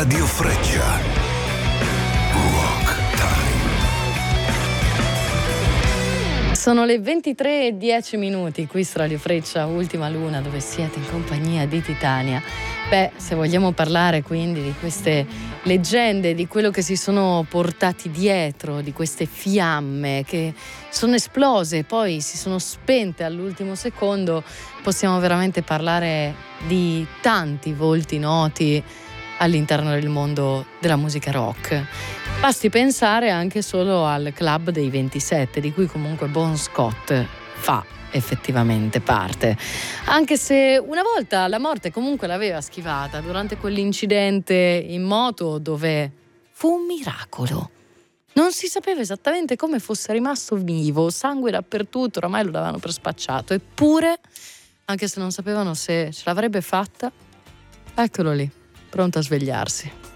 Radio Freccia. Rock Time. Sono le 23:10 qui su Radio Freccia, Ultima Luna, dove siete in compagnia di Titania. Beh, se vogliamo parlare quindi di queste leggende, di quello che si sono portati dietro, di queste fiamme che sono esplose e poi si sono spente all'ultimo secondo, possiamo veramente parlare di tanti volti noti all'interno del mondo della musica rock. Basti pensare anche solo al Club dei 27, di cui comunque Bon Scott fa effettivamente parte, anche se una volta la morte comunque l'aveva schivata durante quell'incidente in moto, dove fu un miracolo. Non si sapeva esattamente come fosse rimasto vivo, sangue dappertutto, oramai lo davano per spacciato, eppure, anche se non sapevano se ce l'avrebbe fatta, eccolo lì, pronto a svegliarsi.